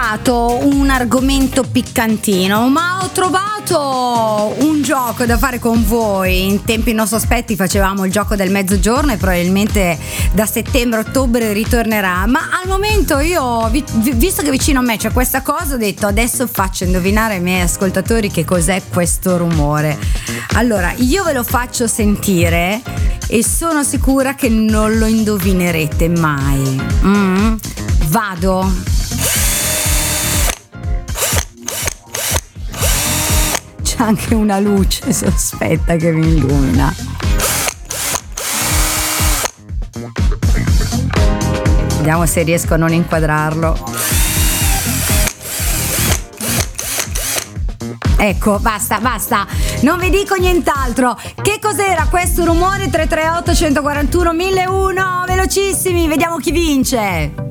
trovato un argomento piccantino, ma ho trovato un gioco da fare con voi. In tempi non sospetti facevamo il gioco del mezzogiorno e probabilmente da settembre-ottobre ritornerà, ma al momento io, visto che vicino a me c'è questa cosa, ho detto adesso faccio indovinare ai miei ascoltatori che cos'è questo rumore. Allora, io ve lo faccio sentire e sono sicura che non lo indovinerete mai. Vado. C'è anche una luce sospetta che mi illumina. Vediamo se riesco a non inquadrarlo. Ecco, basta, non vi dico nient'altro. Che cos'era questo rumore? 338 141 1001, velocissimi, vediamo chi vince.